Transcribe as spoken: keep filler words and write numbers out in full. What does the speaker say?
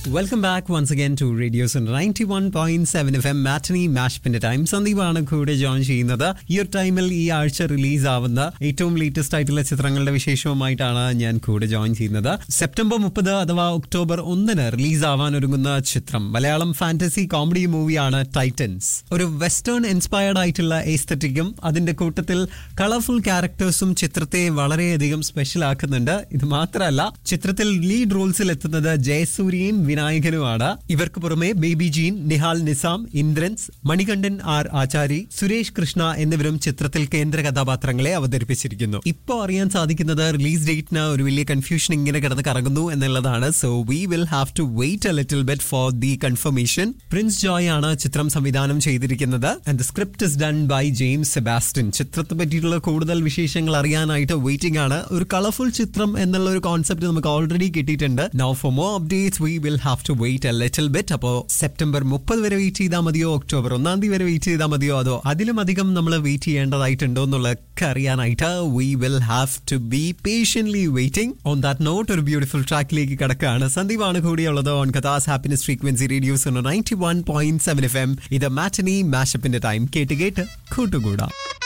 Welcome back once again to Radio Sun ninety-one point seven F M Matinee Mashപ്പിന്റെ time. സന്ദീപാണ് കൂടെ join ചെയ്യുന്നത്. ഈ ഒരു ടൈമിൽ ഈ ആഴ്ച റിലീസ് ആവുന്ന ഏറ്റവും ലേറ്റസ്റ്റ് ആയിട്ടുള്ള ചിത്രങ്ങളുടെ വിശേഷവുമായിട്ടാണ് ഞാൻ കൂടെ ജോയിൻ ചെയ്യുന്നത്. സെപ്റ്റംബർ മുപ്പത് അഥവാ ഒക്ടോബർ ഒന്നിന് റിലീസ് ആവാൻ ഒരുങ്ങുന്ന ചിത്രം മലയാളം ഫാന്റസി കോമഡി മൂവിയാണ് ടൈറ്റൻസ്. ഒരു വെസ്റ്റേൺ ഇൻസ്പയർഡ് ആയിട്ടുള്ള എസ്തറ്റിക്കും അതിന്റെ കൂട്ടത്തിൽ കളർഫുൾ ക്യാരക്ടേഴ്സും ചിത്രത്തെ വളരെയധികം സ്പെഷ്യൽ ആക്കുന്നുണ്ട്. ഇത് മാത്രമല്ല, ചിത്രത്തിൽ ലീഡ് റോൾസിൽ എത്തുന്നത് ജയസൂര്യയും വിനായകനുമാണ്. ഇവർക്ക് പുറമെ baby gene, Nihal Nizam, Indrans, Manikandan R ആചാരി, സുരേഷ് കൃഷ്ണ എന്നിവരും ചിത്രത്തിൽ കേന്ദ്ര കഥാപാത്രങ്ങളെ അവതരിപ്പിച്ചിരിക്കുന്നു. ഇപ്പോൾ അറിയാൻ സാധിക്കുന്നത് റിലീസ് ഡേറ്റിന് ഒരു വലിയ കൺഫ്യൂഷൻ ഇങ്ങനെ കിടന്ന് കറങ്ങുന്നു എന്നുള്ളതാണ്. So we will have to wait A little bit for the confirmation. Prince Joy ആണ് ചിത്രം സംവിധാനം ചെയ്തിരിക്കുന്നത്. And the script is done by James Sebastian. ചിത്രത്തെ പറ്റിയിട്ടുള്ള കൂടുതൽ വിശേഷങ്ങൾ അറിയാനായിട്ട് വെയിറ്റിംഗ് ആണ്. ഒരു കളർഫുൾ ചിത്രം എന്നുള്ള ഒരു കോൺസെപ്റ്റ് നമുക്ക് ഓൾറെഡി കിട്ടിയിട്ടുണ്ട്. Now for more updates we will have to wait A little bit. അപ്പോൾ സെപ്റ്റംബർ മുപ്പത് വരെ വെയിറ്റ് ചെയ്താൽ മതിയോ, ഒക്ടോബർ ഒന്നാം തീയതി വരെ വെയിറ്റ് ചെയ്താൽ മതിയോ, അതോ അതിലും അധികം നമ്മൾ വെയിറ്റ് ചെയ്യേണ്ടതായിട്ടുണ്ടോ എന്നുള്ളതൊക്കെ അറിയാനായിട്ട് we will have to B patiently waiting. On that not ഒരു ബ്യൂട്ടിഫുൾ ട്രാക്കിലേക്ക് കടക്കുകയാണ്. സന്ദീപാണ് കൂടിയുള്ളത് on കഥാസ് happiness frequency radios ninety one point seven F M. ഇത് മാറ്റിനി മാഷപ്പിന്റെ ടൈം. കേട്ട് കേട്ട് കൂട്ടുകൂടാം.